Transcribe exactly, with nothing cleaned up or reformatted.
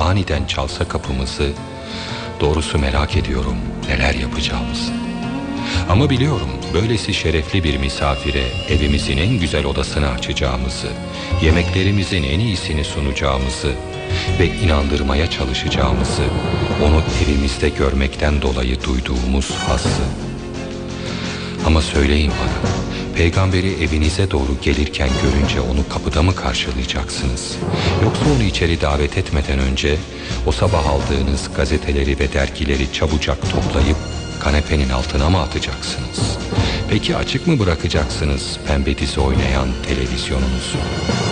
aniden çalsa kapımızı, doğrusu merak ediyorum neler yapacağımızı. Ama biliyorum böylesi şerefli bir misafire evimizin en güzel odasını açacağımızı, yemeklerimizin en iyisini sunacağımızı ve inandırmaya çalışacağımızı, onu evimizde görmekten dolayı duyduğumuz hazzı. Ama söyleyin bana, peygamberi evinize doğru gelirken görünce onu kapıda mı karşılayacaksınız? Yoksa onu içeri davet etmeden önce o sabah aldığınız gazeteleri ve dergileri çabucak toplayıp kanepenin altına mı atacaksınız? Peki açık mı bırakacaksınız pembe dizi oynayan televizyonunuzu?